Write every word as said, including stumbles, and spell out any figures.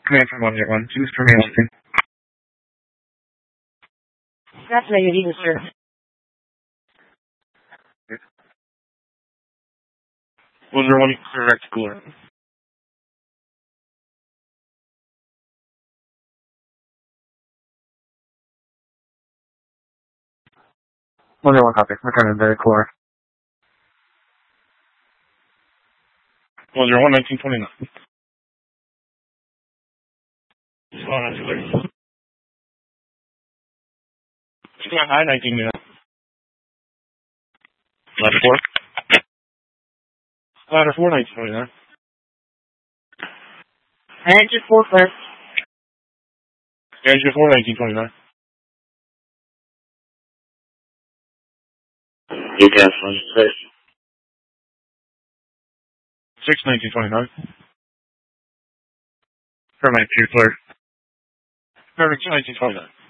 Command from one eight one, choose termination. That's negative, sir. one zero one, correct cooler. one zero one, copy. Return to the cooler. one zero one, nineteen twenty-nine. Oh, that's clear. Sky high, nineteen twenty-nine. Ladder four. Ladder four, nineteen twenty-nine. Engine four, clear. Engine four, nineteen twenty-nine. You gas one six. six, nineteen twenty-nine. Paramedic two, clear. Paramedic nineteen twenty-nine.